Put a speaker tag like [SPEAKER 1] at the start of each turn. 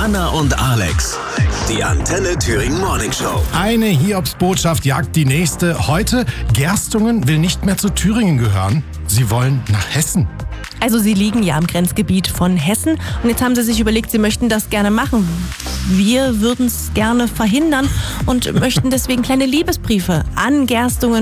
[SPEAKER 1] Anna und Alex. Die Antenne Thüringen Morning Show.
[SPEAKER 2] Eine Hiobsbotschaft jagt die nächste. Heute, Gerstungen will nicht mehr zu Thüringen gehören. Sie wollen nach Hessen.
[SPEAKER 3] Also sie liegen ja im Grenzgebiet von Hessen und jetzt haben sie sich überlegt, sie möchten das gerne machen. Wir würden es gerne verhindern und möchten deswegen kleine Liebesbriefe an Gerstungen